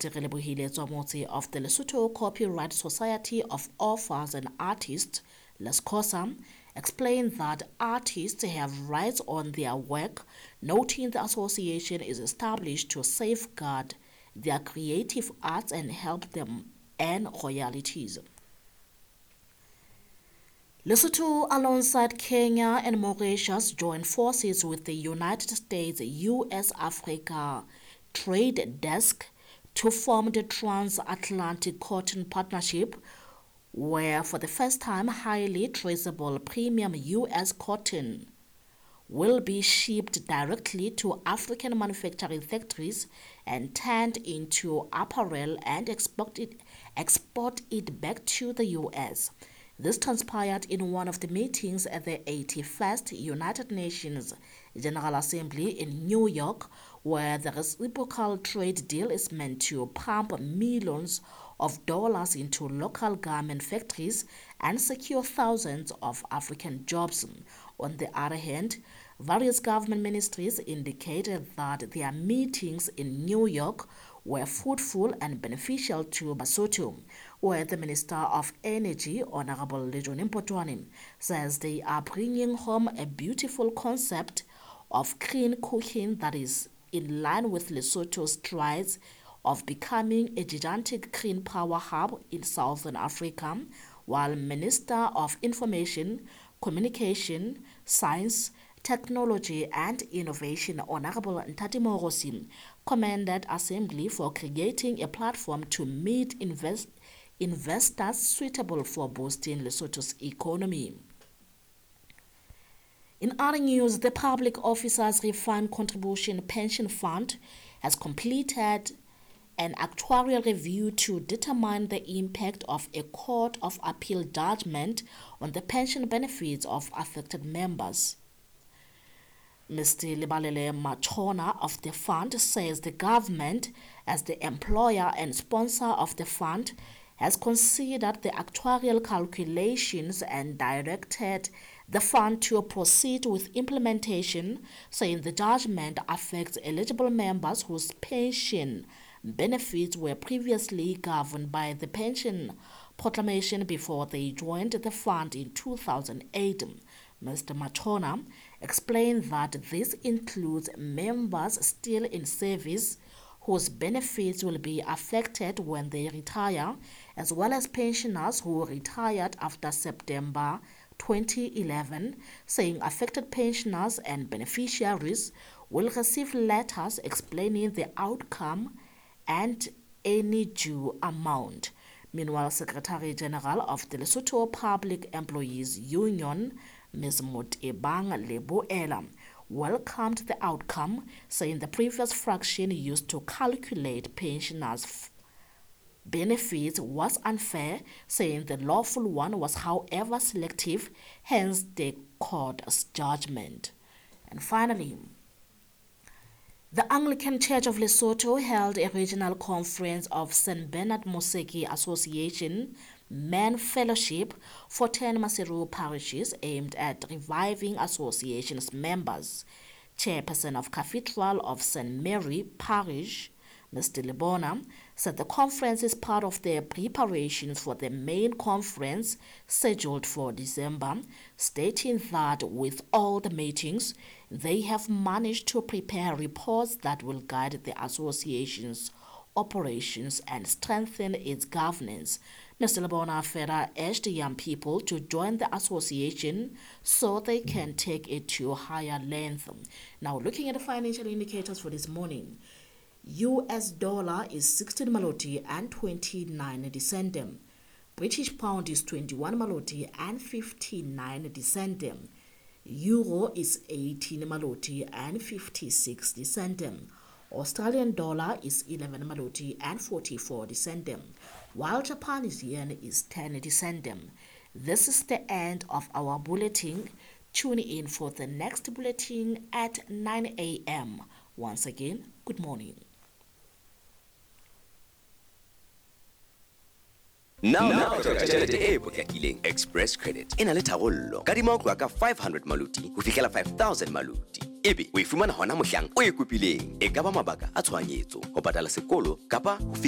Mr. Relebohile Tswamotse of the Lesotho Copyright Society of Authors and Artists, LESCOSA, explained that artists have rights on their work, noting the association is established to safeguard their creative arts and help them earn royalties. Lesotho, alongside Kenya and Mauritius, joined forces with the United States U.S. Africa Trade Desk to form the Transatlantic Cotton Partnership, where for the first time highly traceable premium U.S. cotton will be shipped directly to African manufacturing factories and turned into apparel and export it back to the U.S. This transpired in one of the meetings at the 81st United Nations General Assembly in New York, where the reciprocal trade deal is meant to pump millions of dollars into local garment factories and secure thousands of African jobs. On the other hand, various government ministries indicated that their meetings in New York were fruitful and beneficial to Basotho, where the Minister of Energy, Honorable Lejourné Mpotwane, says they are bringing home a beautiful concept of clean cooking that is in line with Lesotho's strides of becoming a gigantic clean power hub in Southern Africa, while Minister of Information, Communication, Science, Technology and Innovation, Honorable Nthati Morosi, commended Assembly for creating a platform to meet investors suitable for boosting Lesotho's economy. In other news, the Public Officers Refined Contribution Pension Fund has completed an actuarial review to determine the impact of a Court of Appeal judgment on the pension benefits of affected members. Mr. Lebalele Machona of the fund says the government, as the employer and sponsor of the fund, has considered the actuarial calculations and directed the fund to proceed with implementation, saying the judgment affects eligible members whose pension benefits were previously governed by the pension proclamation before they joined the fund in 2008. Mr. Machona explained that this includes members still in service whose benefits will be affected when they retire, as well as pensioners who retired after September 2011, saying affected pensioners and beneficiaries will receive letters explaining the outcome and any due amount. Meanwhile, Secretary General of the Lesotho Public Employees Union, Ms. Motebang Leboela, welcomed the outcome, saying the previous fraction used to calculate pensioners' benefits was unfair, saying the lawful one was however selective, hence the court's judgment. And finally, the Anglican Church of Lesotho held a regional conference of St. Bernard Moseki Association Men Fellowship for 10 Maseru parishes aimed at reviving association's members. Chairperson of Cathedral of St. Mary Parish, Mr. Lebona, said the conference is part of their preparations for the main conference scheduled for December, stating that with all the meetings, they have managed to prepare reports that will guide the association's operations and strengthen its governance. Mr. Lebona further urged young people to join the association so they can take it to a higher length. Now, looking at the financial indicators for this morning, US dollar is 16 maloti and 29 decendem. British pound is 21 maloti and 59 decendem. Euro is 18 maloti and 56 decendem. Australian dollar is 11 maloti and 44 decendem, while Japanese yen is 10 decendem. This is the end of our bulletin. Tune in for the next bulletin at 9 a.m. Once again, good morning. Now tjhelete e potlakileng Express Credit e na le tharollo. Kadima ho tloha ka 500 maluti ho fihlela 5000 maluti. Ebe o e fumana hona mohlang o e kopileng. E ka ba mabaka a tshohanyetso, ho patala sekolo kapa ho